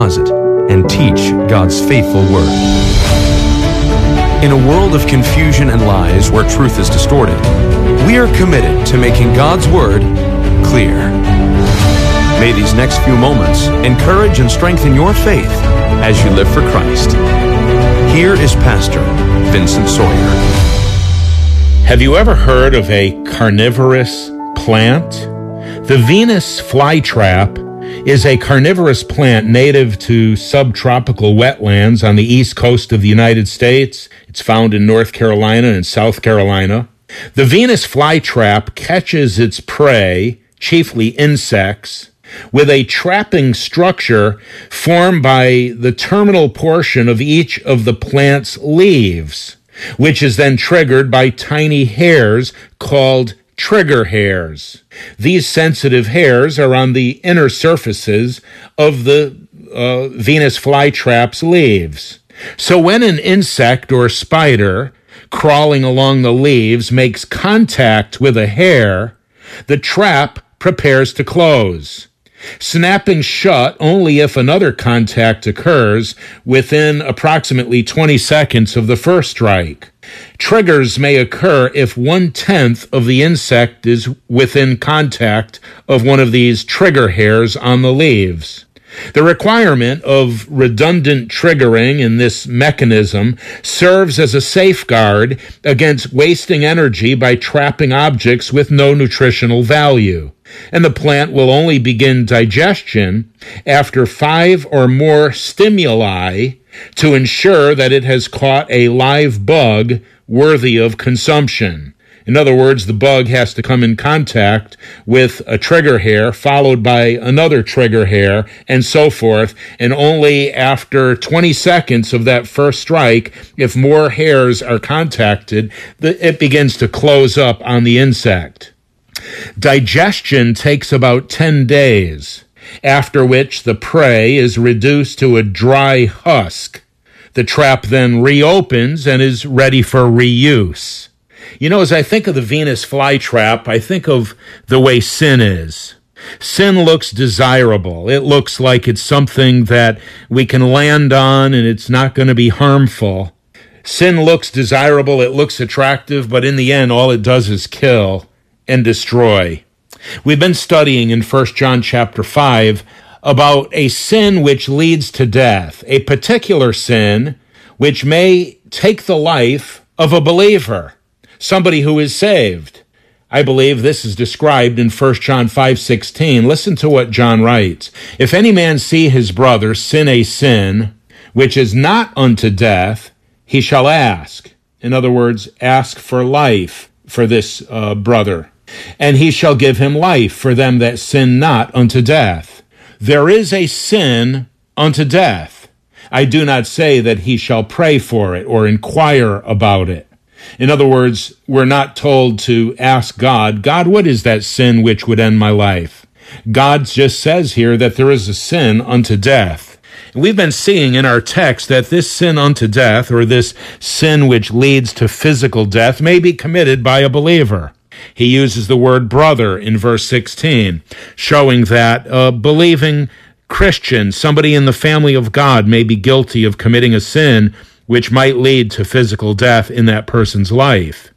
and teach God's faithful word. In a world of confusion and lies where truth is distorted, we are committed to making God's word clear. May these next few moments encourage and strengthen your faith as you live for Christ. Here is Pastor Vincent Sawyer. Have you ever heard of a carnivorous plant? The Venus flytrap is a carnivorous plant native to subtropical wetlands on the east coast of the United States. It's found in North Carolina and South Carolina. The Venus flytrap catches its prey, chiefly insects, with a trapping structure formed by the terminal portion of each of the plant's leaves, which is then triggered by tiny hairs called trigger hairs. These sensitive hairs are on the inner surfaces of the Venus flytrap's leaves. So when an insect or spider crawling along the leaves makes contact with a hair, the trap prepares to close, snapping shut only if another contact occurs within approximately 20 seconds of the first strike. Triggers may occur if 1/10 of the insect is within contact of one of these trigger hairs on the leaves. The requirement of redundant triggering in this mechanism serves as a safeguard against wasting energy by trapping objects with no nutritional value. And the plant will only begin digestion after 5 or more stimuli to ensure that it has caught a live bug worthy of consumption. In other words, the bug has to come in contact with a trigger hair, followed by another trigger hair, and so forth, and only after 20 seconds of that first strike, if more hairs are contacted, it begins to close up on the insect. Digestion takes about 10 days, after which the prey is reduced to a dry husk. The trap then reopens and is ready for reuse. You know, as I think of the Venus flytrap, I think of the way sin is. Sin looks desirable. It looks like it's something that we can land on and it's not going to be harmful. Sin looks desirable, it looks attractive, but in the end, all it does is kill and destroy. We've been studying in 1 John chapter 5 about a sin which leads to death, a particular sin which may take the life of a believer, somebody who is saved. I believe this is described in 1 John 5:16. Listen to what John writes. If any man see his brother sin a sin which is not unto death, he shall ask. In other words, ask for life for this brother. And he shall give him life for them that sin not unto death. There is a sin unto death. I do not say that he shall pray for it or inquire about it. In other words, we're not told to ask God, God, what is that sin which would end my life? God just says here that there is a sin unto death. And we've been seeing in our text that this sin unto death, or this sin which leads to physical death, may be committed by a believer. He uses the word brother in verse 16, showing that a believing Christian, somebody in the family of God, may be guilty of committing a sin which might lead to physical death in that person's life.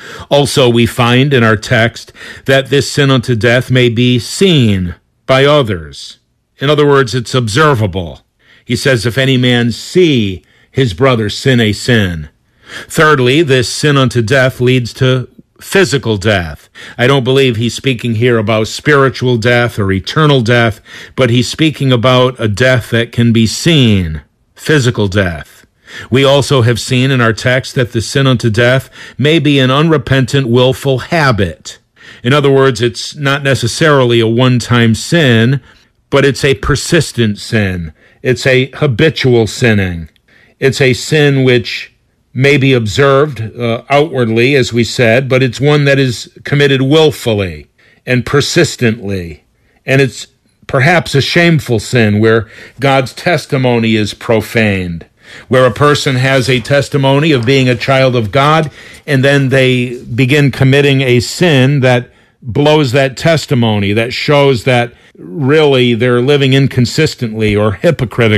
Also, we find in our text that this sin unto death may be seen by others. In other words, it's observable. He says, if any man see his brother sin a sin. Thirdly, this sin unto death leads to physical death. I don't believe he's speaking here about spiritual death or eternal death, but he's speaking about a death that can be seen, physical death. We also have seen in our text that the sin unto death may be an unrepentant, willful habit. In other words, it's not necessarily a one-time sin, but it's a persistent sin. It's a habitual sinning. It's a sin which may be observed outwardly, as we said, but it's one that is committed willfully and persistently. And it's perhaps a shameful sin where God's testimony is profaned, where a person has a testimony of being a child of God, and then they begin committing a sin that blows that testimony, that shows that really they're living inconsistently or hypocritically